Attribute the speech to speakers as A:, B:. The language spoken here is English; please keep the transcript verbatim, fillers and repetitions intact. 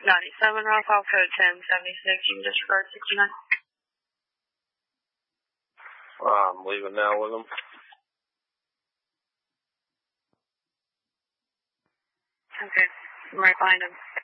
A: ninety-seven, Ralph, code ten seventy-six, you can disregard sixty-nine.
B: I'm leaving now with them.
A: Okay, I'm right behind him.